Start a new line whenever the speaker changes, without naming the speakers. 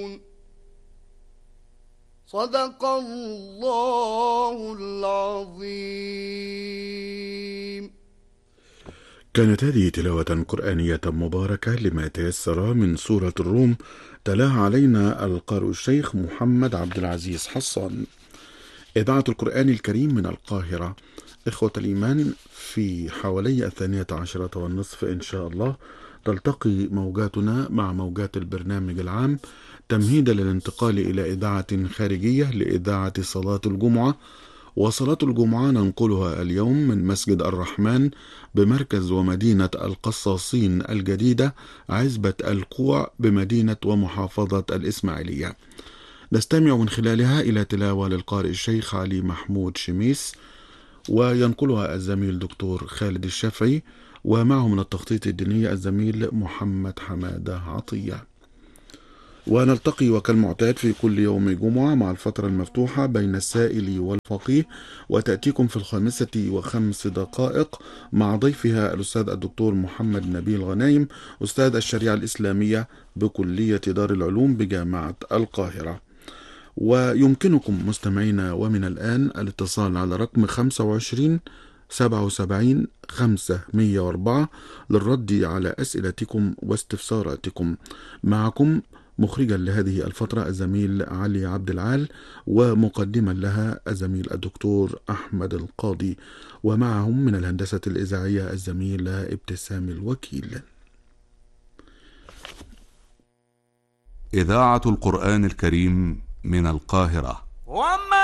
صدق الله العظيم.
كانت هذه تلاوة قرآنية مباركة لما تيسر من سورة الروم، تلاها علينا القارئ الشيخ محمد عبد العزيز حصان. إذاعة القرآن الكريم من القاهرة. إخوة الإيمان، في حوالي 12:30 إن شاء الله تلتقي موجاتنا مع موجات البرنامج العام تمهيدا للانتقال إلى إذاعة خارجية لإذاعة صلاة الجمعة. وصلاة الجمعة ننقلها اليوم من مسجد الرحمن بمركز ومدينة القصاصين الجديدة عزبة القوع بمدينة ومحافظة الإسماعيلية. نستمع من خلالها إلى تلاوة للقارئ الشيخ علي محمود شميس، وينقلها الزميل دكتور خالد الشافعي، ومعه من التخطيط الديني الزميل محمد حمادة عطية. ونلتقي وكالمعتاد في كل يوم جمعة مع الفترة المفتوحة بين السائل والفقيه، وتأتيكم في 5:05 مع ضيفها الأستاذ الدكتور محمد نبيل غنايم، أستاذ الشريعة الإسلامية بكلية دار العلوم بجامعة القاهرة. ويمكنكم مستمعينا ومن الآن الاتصال على رقم 25 77 504 للرد على أسئلتكم واستفساراتكم. معكم مخرجا لهذه الفترة الزميل علي عبد العال، ومقدما لها الزميل الدكتور أحمد القاضي، ومعهم من الهندسة الإذاعية الزميلة ابتسام الوكيل.
إذاعة القرآن الكريم من القاهرة.